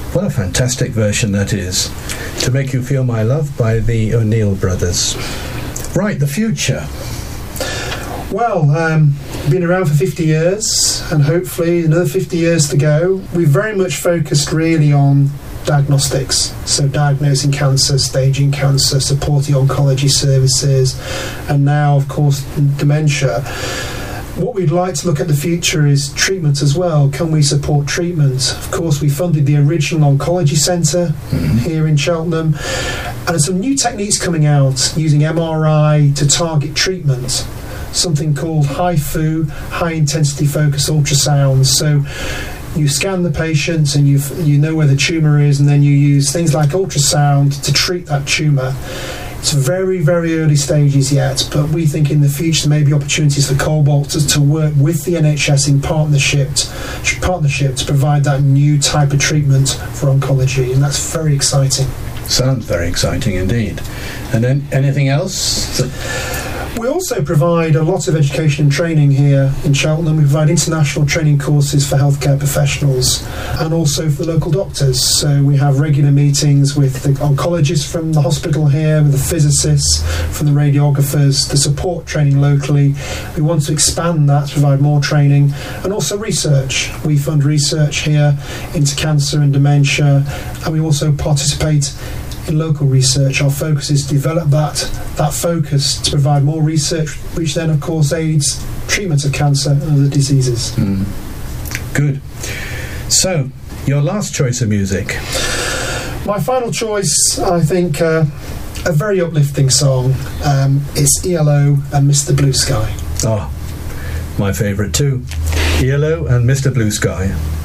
What a fantastic version that is. To Make You Feel My Love by the O'Neill Brothers. Right, the future. Well, been around for 50 years, and hopefully another 50 years to go. We've very much focused really on diagnostics, so diagnosing cancer, staging cancer, supporting oncology services, and now, of course, dementia. What we'd like to look at the future is treatment as well. Can we support treatment? Of course, we funded the original oncology centre here in Cheltenham, and there's some new techniques coming out using MRI to target treatment. Something called HIFU, high intensity focus ultrasound. So you scan the patient and you know where the tumour is, and then you use things like ultrasound to treat that tumour. It's very, very early stages yet, but we think in the future there may be opportunities for Cobalt to work with the NHS in partnership to provide that new type of treatment for oncology, and that's very exciting. Sounds very exciting indeed. And then anything else? We also provide a lot of education and training here in Cheltenham. We provide international training courses for healthcare professionals and also for the local doctors. So we have regular meetings with the oncologists from the hospital here, with the physicists, from the radiographers, the support training locally. We want to expand that to provide more training, and also research. We fund research here into cancer and dementia, and we also participate in local research. Our focus is to develop that focus to provide more research, which then of course aids treatment of cancer and other diseases. Good. So, your last choice of music? My final choice, I think, a very uplifting song. It's ELO and Mr. Blue Sky. My favourite too. ELO and Mr. Blue Sky.